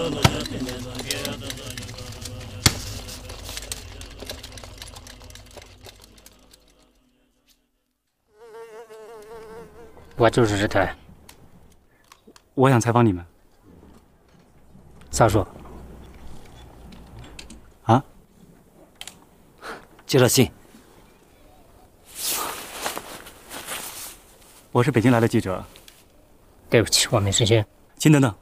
我就是日台。 我想采访你们。 咋说？ 啊？ 介绍信。 我是北京来的记者。 对不起，我没时间。 请等等。